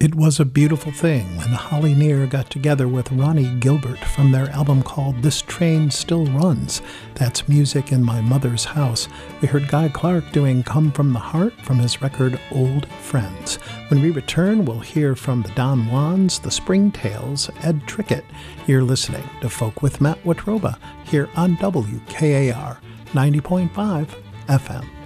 It was a beautiful thing when Holly Near got together with Ronnie Gilbert from their album called This Train Still Runs. That's Music in My Mother's House. We heard Guy Clark doing Come From the Heart from his record Old Friends. When we return, we'll hear from the Don Juans, the Springtails, Ed Trickett. You're listening to Folk with Matt Watroba here on WKAR 90.5 FM.